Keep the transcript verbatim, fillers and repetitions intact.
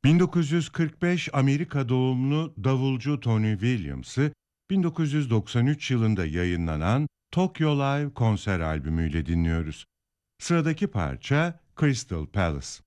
bin dokuz yüz kırk beş Amerika doğumlu davulcu Tony Williams'ı bin dokuz yüz doksan üç yılında yayınlanan Tokyo Live konser albümüyle dinliyoruz. Sıradaki parça Crystal Palace.